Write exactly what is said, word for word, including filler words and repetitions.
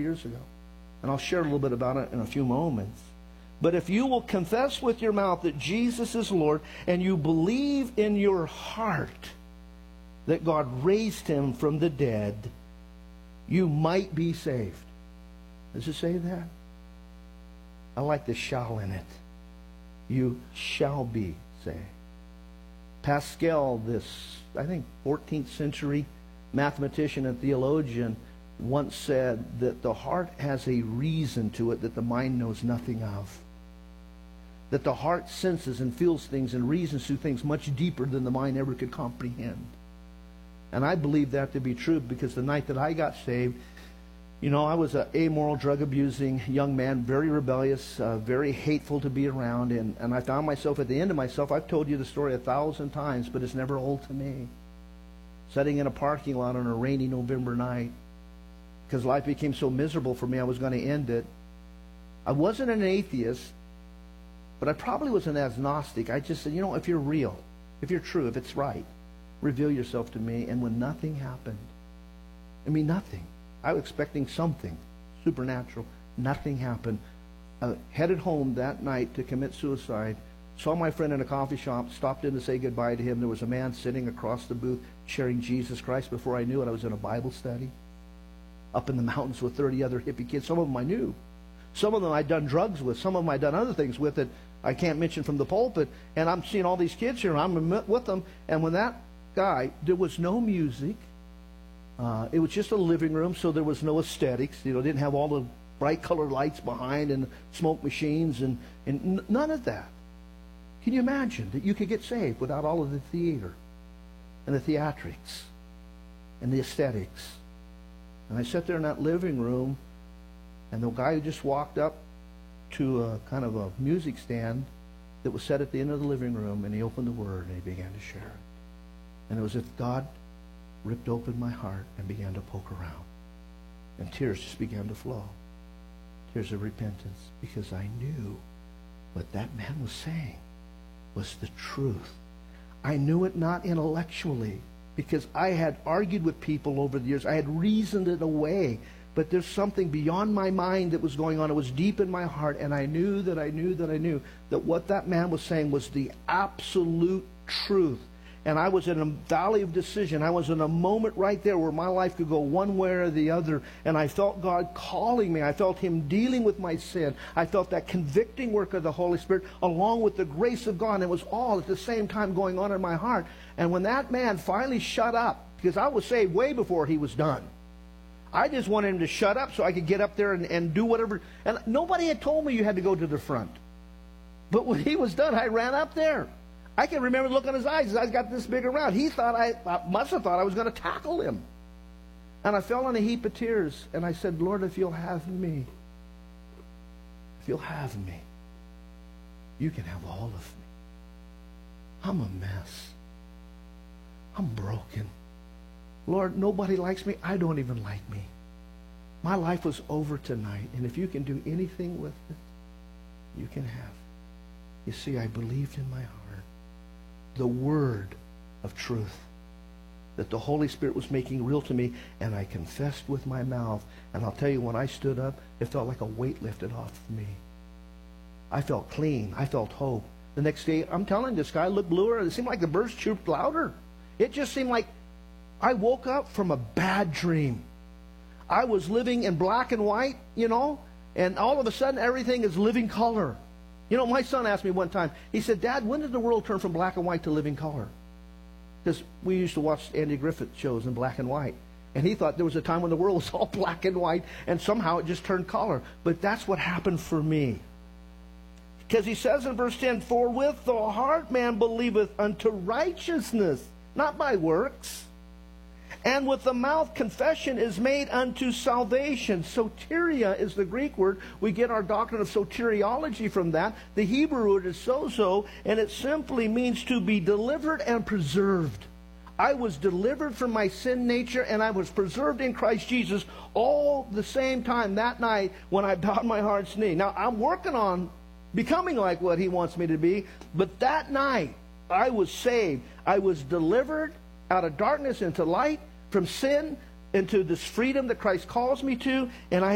years ago. And I'll share a little bit about it in a few moments. But if you will confess with your mouth that Jesus is Lord, and you believe in your heart that God raised him from the dead, you might be saved. Does it say that? I like the shall in it. You shall be saved. Pascal, this, I think, fourteenth century mathematician and theologian, once said that the heart has a reason to it that the mind knows nothing of. That the heart senses and feels things and reasons through things much deeper than the mind ever could comprehend. And I believe that to be true because the night that I got saved, you know, I was an amoral, drug-abusing young man, very rebellious, uh, very hateful to be around, and, and I found myself at the end of myself. I've told you the story a thousand times, but it's never old to me. Sitting in a parking lot on a rainy November night, because life became so miserable for me, I was going to end it. I wasn't an atheist, but I probably was an agnostic. I just said, you know, if you're real, if you're true, if it's right, reveal yourself to me. And when nothing happened, I mean nothing, I was expecting something supernatural. Nothing happened. I headed home that night to commit suicide. Saw my friend in a coffee shop, stopped in to say goodbye to him. There was a man sitting across the booth sharing Jesus Christ. Before I knew it, I was in a Bible study up in the mountains with thirty other hippie kids. Some of them I knew. Some of them I'd done drugs with. Some of them I'd done other things with that I can't mention from the pulpit. And I'm seeing all these kids here, and I'm with them. And when that guy, there was no music. Uh, it was just a living room, so there was no aesthetics. You know, didn't have all the bright colored lights behind and smoke machines and, and n- none of that. Can you imagine that you could get saved without all of the theater and the theatrics and the aesthetics? And I sat there in that living room, and the guy just walked up to a kind of a music stand that was set at the end of the living room, and he opened the Word and he began to share it. And it was as if God ripped open my heart and began to poke around. And tears just began to flow. Tears of repentance, because I knew what that man was saying was the truth. I knew it not intellectually, because I had argued with people over the years. I had reasoned it away. But there's something beyond my mind that was going on. It was deep in my heart, and I knew that I knew that I knew that what that man was saying was the absolute truth. And I was in a valley of decision. I was in a moment right there where my life could go one way or the other. And I felt God calling me. I felt him dealing with my sin. I felt that convicting work of the Holy Spirit along with the grace of God. And it was all at the same time going on in my heart. And when that man finally shut up, because I was saved way before he was done, I just wanted him to shut up so I could get up there and, and do whatever. And nobody had told me you had to go to the front. But when he was done, I ran up there. I can remember the look in his eyes. His eyes got this big around. He thought I, I must have thought I was going to tackle him. And I fell in a heap of tears. And I said, Lord, if you'll have me, if you'll have me, you can have all of me. I'm a mess. I'm broken. Lord, nobody likes me. I don't even like me. My life was over tonight. And if you can do anything with it, you can have. You see, I believed in my heart the word of truth that the Holy Spirit was making real to me, and I confessed with my mouth. And I'll tell you, when I stood up, it felt like a weight lifted off of me. I felt clean. I felt hope. The next day, I'm telling you, the sky looked bluer. It seemed like the birds chirped louder. It just seemed like I woke up from a bad dream. I was living in black and white, you know, and all of a sudden everything is living color. You know, my son asked me one time, he said, Dad, when did the world turn from black and white to living color? Because we used to watch Andy Griffith shows in black and white. And he thought there was a time when the world was all black and white, and somehow it just turned color. But that's what happened for me. Because he says in verse ten, for with the heart man believeth unto righteousness, not by works. And with the mouth confession is made unto salvation. Soteria is the Greek word. We get our doctrine of soteriology from that. The Hebrew word is sozo, and it simply means to be delivered and preserved. I was delivered from my sin nature, and I was preserved in Christ Jesus all the same time that night when I bowed my heart's knee. Now, I'm working on becoming like what he wants me to be, but that night I was saved. I was delivered out of darkness into light, from sin into this freedom that Christ calls me to, and I